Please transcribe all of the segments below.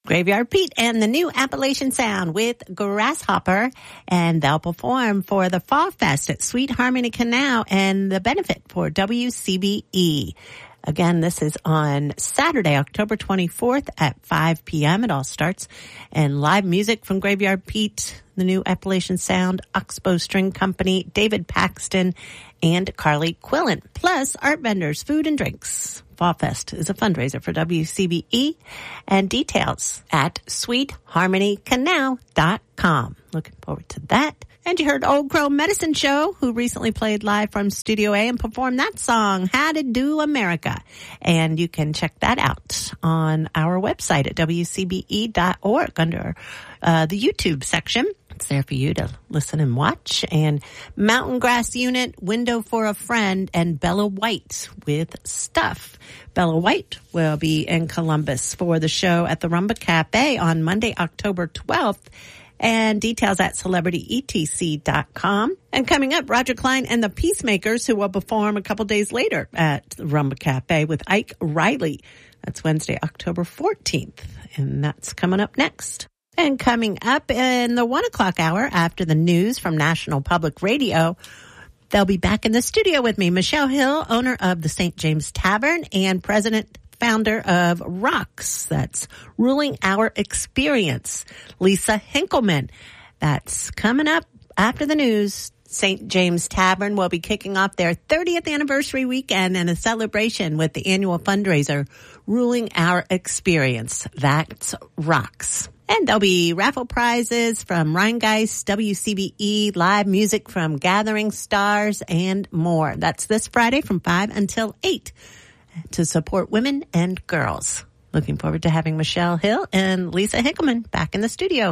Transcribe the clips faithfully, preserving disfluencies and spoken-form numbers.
Graveyard Pete and the new Appalachian Sound with Grasshopper, and they'll perform for the Fall Fest at Sweet Harmony Canal and the benefit for W C B E. Again, this is on Saturday, October twenty-fourth at five p.m. It all starts. And live music from Graveyard Pete, the new Appalachian Sound, Oxbow String Company, David Paxton, and Carly Quillen. Plus, art vendors, food and drinks. Fall Fest is a fundraiser for W C B E, and details at sweet harmony canal dot com. Looking forward to that. And you heard Old Crow Medicine Show, who recently played live from Studio A and performed that song, How to Do America. And you can check that out on our website at w c b e dot org under uh, the YouTube section. It's there for you to listen and watch. And Mountain Grass Unit, Window for a Friend, and Bella White with Stuff. Bella White will be in Columbus for the show at the Rumba Cafe on Monday, October twelfth. And details at celebrity e t c dot com. And coming up, Roger Klein and the Peacemakers, who will perform a couple days later at the Rumba Cafe with Ike Riley. That's Wednesday, October fourteenth. And that's coming up next. And coming up in the one o'clock hour after the news from National Public Radio, they'll be back in the studio with me. Michelle Hill, owner of the Saint James Tavern and president founder of Rocks, that's Ruling Our Experience. Lisa Hinkleman, that's coming up after the news. Saint James Tavern will be kicking off their thirtieth anniversary weekend and a celebration with the annual fundraiser, Ruling Our Experience. That's Rocks. And there'll be raffle prizes from Rheingeist, W C B E, live music from Gathering Stars, and more. That's this Friday from five until eight. To support women and girls. Looking forward to having Michelle Hill and Lisa Hinkleman back in the studio.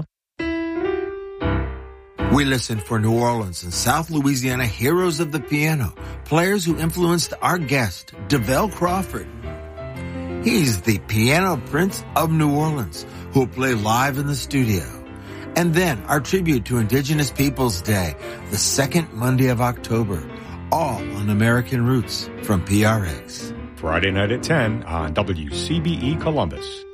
We listen for New Orleans and South Louisiana heroes of the piano, players who influenced our guest, DeVell Crawford. He's the piano prince of New Orleans, who will play live in the studio. And then our tribute to Indigenous Peoples Day, the second Monday of October, all on American Roots from P R X. Friday night at ten on W C B E Columbus.